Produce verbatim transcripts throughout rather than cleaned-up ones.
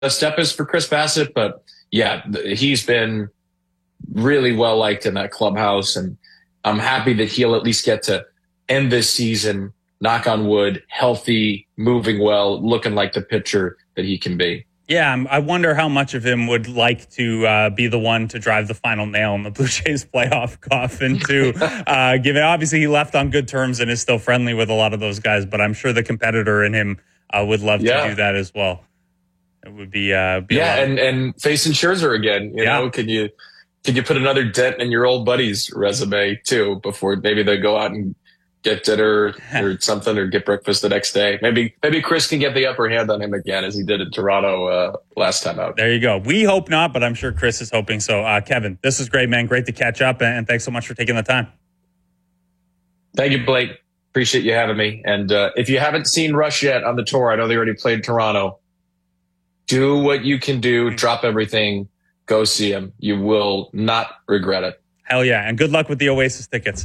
step is for Chris Bassitt, but yeah, he's been really well liked in that clubhouse, and I'm happy that he'll at least get to end this season, knock on wood, healthy, moving well, looking like the pitcher that he can be. Yeah, I wonder how much of him would like to uh, be the one to drive the final nail in the Blue Jays playoff coffin to uh, give it. Obviously, he left on good terms and is still friendly with a lot of those guys, but I'm sure the competitor in him uh, would love yeah. to do that as well. It would be, uh, be yeah, and and facing Scherzer again. You yeah. know, can you can you put another dent in your old buddy's resume too before maybe they go out and get dinner or something, or get breakfast the next day? Maybe maybe Chris can get the upper hand on him again as he did in Toronto uh, last time out. There you go. We hope not, but I'm sure Chris is hoping so. Uh, Kevin, this is great, man. Great to catch up, and thanks so much for taking the time. Thank you, Blake. Appreciate you having me. And uh, if you haven't seen Rush yet on the tour, I know they already played Toronto. Do what you can do. Drop everything. Go see him. You will not regret it. Hell yeah. And good luck with the Oasis tickets.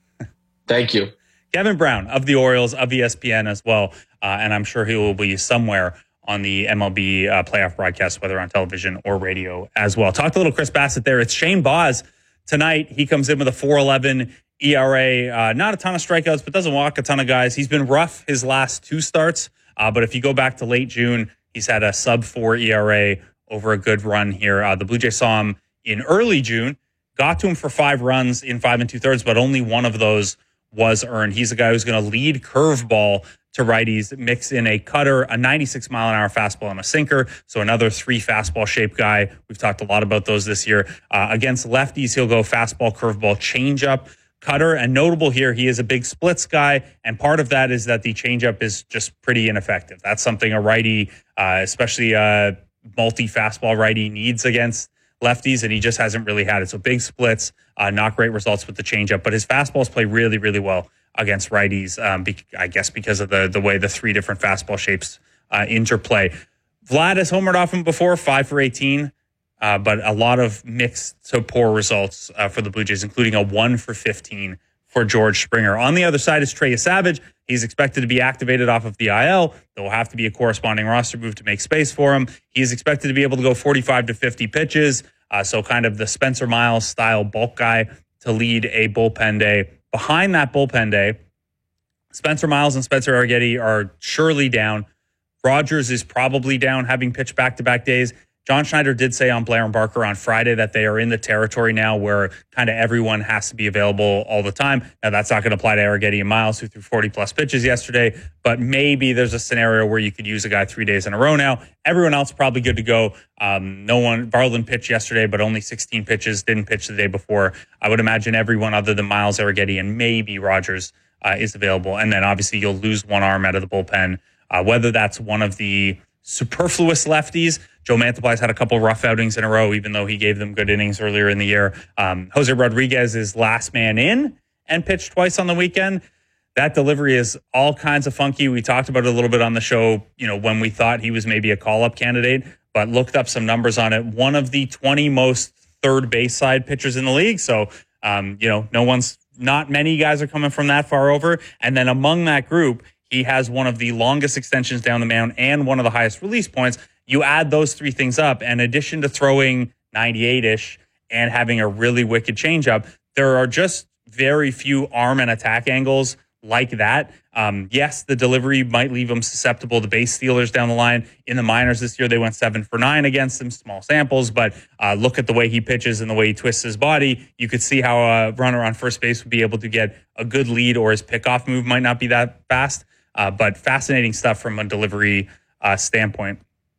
Thank you. Kevin Brown of the Orioles, of E S P N as well. Uh, and I'm sure he will be somewhere on the M L B uh, playoff broadcast, whether on television or radio as well. Talked a little Chris Bassitt there. It's Shane Baz tonight. He comes in with a four eleven E R A. Uh, not a ton of strikeouts, but doesn't walk a ton of guys. He's been rough his last two starts. Uh, but if you go back to late June, he's had a sub four E R A over a good run here. Uh, the Blue Jays saw him in early June, got to him for five runs in five and two thirds, but only one of those was earned. He's a guy who's going to lead curveball to righties, mix in a cutter, a ninety-six mile an hour fastball, and a sinker. So another three fastball shaped guy. We've talked a lot about those this year. Uh, against lefties, he'll go fastball, curveball, changeup, cutter. And notable here, he is a big splits guy. And part of that is that the changeup is just pretty ineffective. That's something a righty, uh, especially a multi fastball righty, needs against lefties, and he just hasn't really had it. So big splits, uh, not great results with the changeup, but his fastballs play really, really well against righties. Um, be, I guess because of the the way the three different fastball shapes uh, interplay. Vlad has homered off him before, five for eighteen, uh, but a lot of mixed to poor results uh, for the Blue Jays, including a one for fifteen for George Springer. On the other side is Trey Savage. He's expected to be activated off of the I L. There will have to be a corresponding roster move to make space for him. He's expected to be able to go forty-five to fifty pitches. Uh, so kind of the Spencer Miles style bulk guy to lead a bullpen day. Behind that bullpen day, Spencer Miles and Spencer Arrighetti are surely down. Rogers is probably down, having pitched back-to-back days. John Schneider did say on Blair and Barker on Friday that they are in the territory now where kind of everyone has to be available all the time. Now, that's not going to apply to Arrighetti and Miles, who threw forty-plus pitches yesterday, but maybe there's a scenario where you could use a guy three days in a row now. Everyone else probably good to go. Um, no one, Varland pitched yesterday, but only sixteen pitches, didn't pitch the day before. I would imagine everyone other than Miles, Arrighetti, and maybe Rogers uh, is available. And then obviously you'll lose one arm out of the bullpen, uh, whether that's one of the superfluous lefties. Joe Mantiply's had a couple rough outings in a row, even though he gave them good innings earlier in the year. Um, Jose Rodriguez is last man in and pitched twice on the weekend. That delivery is all kinds of funky. We talked about it a little bit on the show, you know, when we thought he was maybe a call-up candidate, but looked up some numbers on it. One of the twenty most third base side pitchers in the league. So, um, you know, no one's, not many guys are coming from that far over. And then among that group, he has one of the longest extensions down the mound and one of the highest release points. You add those three things up, and in addition to throwing ninety-eight-ish and having a really wicked changeup, there are just very few arm and attack angles like that. Um, yes, the delivery might leave him susceptible to base stealers down the line. In the minors this year, they went seven for nine against him, small samples, but uh, look at the way he pitches and the way he twists his body. You could see how a runner on first base would be able to get a good lead, or his pickoff move might not be that fast. Uh, but fascinating stuff from a delivery uh, standpoint.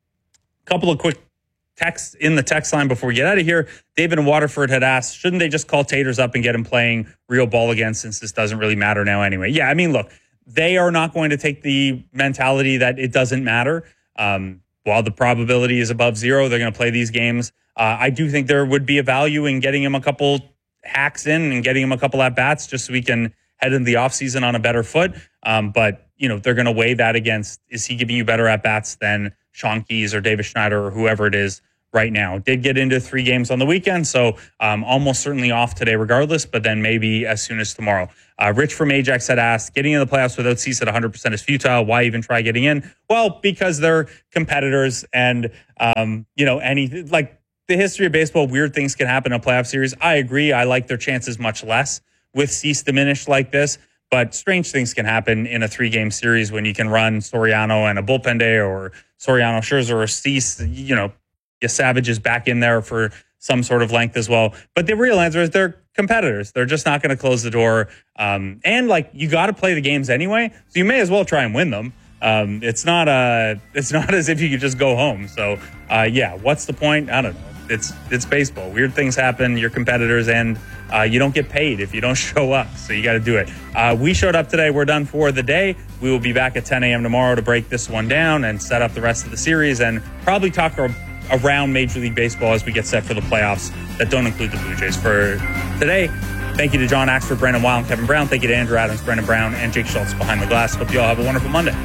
A couple of quick texts in the text line before we get out of here. David in Waterford had asked, shouldn't they just call Taters up and get him playing real ball again, since this doesn't really matter now anyway? Yeah, I mean, look, they are not going to take the mentality that it doesn't matter. Um, while the probability is above zero, they're going to play these games. Uh, I do think there would be a value in getting him a couple hacks in and getting him a couple at-bats just so we can head into the offseason on a better foot. Um, but, you know, they're going to weigh that against, is he giving you better at-bats than Sean Keys or David Schneider or whoever it is right now. Did get into three games on the weekend, so um, almost certainly off today regardless, but then maybe as soon as tomorrow. Uh, Rich from Ajax had asked, getting into the playoffs without Cease at one hundred percent is futile. Why even try getting in? Well, because they're competitors and, um, you know, anything like the history of baseball, weird things can happen in a playoff series. I agree. I like their chances much less with Cease diminished like this, but strange things can happen in a three-game series when you can run Soriano and a bullpen day, or Soriano, Scherzer, or Cease, you know, your Savage is back in there for some sort of length as well. But the real answer is they're competitors. They're just not going to close the door. Um, and like, you got to play the games anyway, so you may as well try and win them. Um, it's not uh it's not as if you could just go home. So uh, yeah, what's the point? I don't know. It's it's baseball. Weird things happen. You're competitors, and uh, you don't get paid if you don't show up. So you got to do it. Uh, we showed up today. We're done for the day. We will be back at ten a.m. tomorrow to break this one down and set up the rest of the series, and probably talk around Major League Baseball as we get set for the playoffs that don't include the Blue Jays. For today, thank you to John Axford, Brandon Weil, and Kevin Brown. Thank you to Andrew Adams, Brendan Brown, and Jake Schultz behind the glass. Hope you all have a wonderful Monday.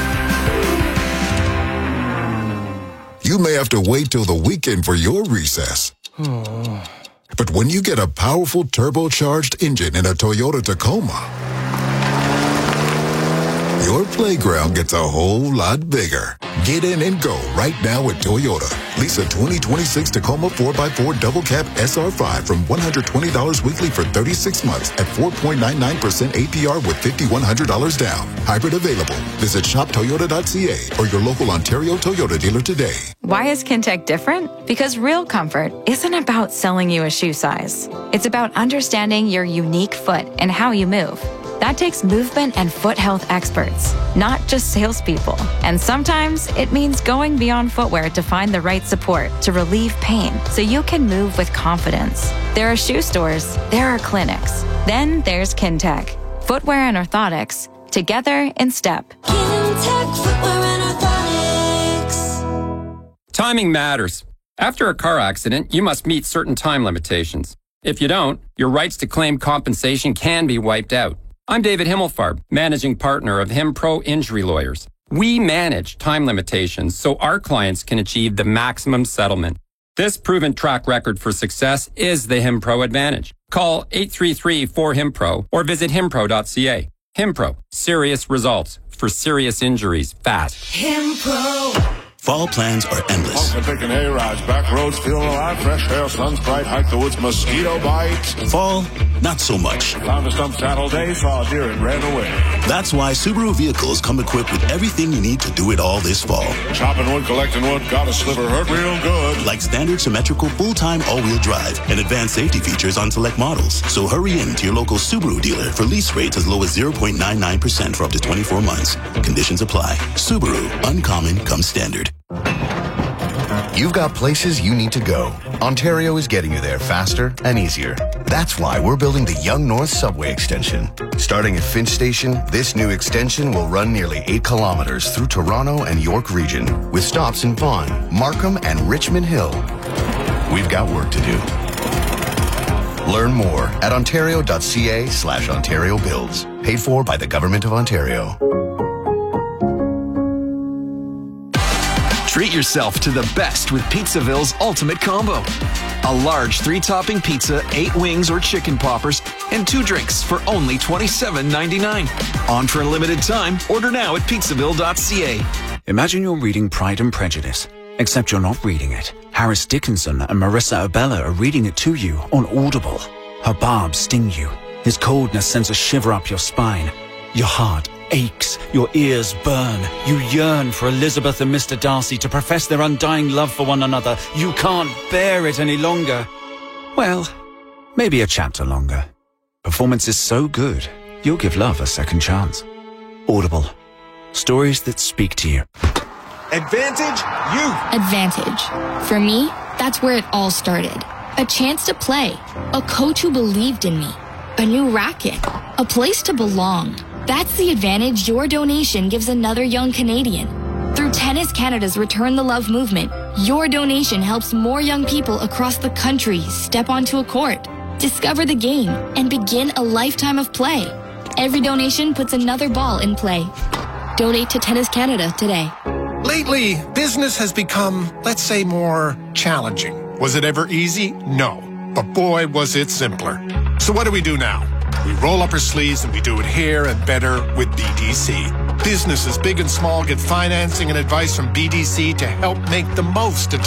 You may have to wait till the weekend for your recess. But when you get a powerful turbocharged engine in a Toyota Tacoma, your playground gets a whole lot bigger. Get in and go right now at Toyota. Lease a twenty twenty-six Tacoma four by four Double Cab S R five from one hundred twenty dollars weekly for thirty-six months at four point nine nine percent A P R with five thousand one hundred dollars down. Hybrid available. Visit shop toyota dot c a or your local Ontario Toyota dealer today. Why is Kintec different? Because real comfort isn't about selling you a shoe size. It's about understanding your unique foot and how you move. That takes movement and foot health experts, not just salespeople. And sometimes it means going beyond footwear to find the right support to relieve pain so you can move with confidence. There are shoe stores, there are clinics. Then there's Kintec. Footwear and orthotics, together in step. Kintec Footwear and Orthotics. Timing matters. After a car accident, you must meet certain time limitations. If you don't, your rights to claim compensation can be wiped out. I'm David Himmelfarb, managing partner of HimPro Injury Lawyers. We manage time limitations so our clients can achieve the maximum settlement. This proven track record for success is the HimPro advantage. Call eight three three four HimPro or visit himpro dot c a. HimPro, serious results for serious injuries fast. HimPro. Fall plans are endless. Funkin' taking A-rides, back roads, feeling alive, fresh air, sun's bright, hike the woods, mosquito bites. Fall, not so much. Found a stump saddle day, saw a deer and ran away. That's why Subaru vehicles come equipped with everything you need to do it all this fall. Chopping wood, collecting wood, got a sliver, hurt real good. Like standard symmetrical full-time all-wheel drive and advanced safety features on select models. So hurry in to your local Subaru dealer for lease rates as low as zero point nine nine percent for up to twenty-four months. Conditions apply. Subaru, uncommon comes standard. You've got places you need to go. Ontario is getting you there faster and easier. That's why we're building the Yonge North Subway Extension. Starting at Finch Station, this new extension will run nearly eight kilometers through Toronto and York region, with stops in Vaughan, Markham, and Richmond Hill. We've got work to do. Learn more at ontario dot c a slash Ontario Builds. Paid for by the Government of Ontario. Treat yourself to the best with Pizzaville's Ultimate Combo. A large three-topping pizza, eight wings or chicken poppers, and two drinks for only twenty-seven ninety-nine. On for a limited time. Order now at pizzaville dot c a. Imagine you're reading Pride and Prejudice, except you're not reading it. Harris Dickinson and Marissa Abella are reading it to you on Audible. Her barbs sting you. His coldness sends a shiver up your spine. Your heart aches, your ears burn. You yearn for Elizabeth and Mister Darcy to profess their undying love for one another. You can't bear it any longer. Well, maybe a chapter longer. Performance is so good, you'll give love a second chance. Audible. Stories that speak to you. Advantage Youth. Advantage. For me, that's where it all started. A chance to play. A coach who believed in me. A new racket. A place to belong. That's the advantage your donation gives another young Canadian. Through Tennis Canada's Return the Love movement, your donation helps more young people across the country step onto a court, discover the game, and begin a lifetime of play. Every donation puts another ball in play. Donate to Tennis Canada today. Lately, business has become, let's say, more challenging. Was it ever easy? No. But boy, was it simpler. So what do we do now? We roll up our sleeves and we do it here and better with B D C. Businesses big and small get financing and advice from B D C to help make the most of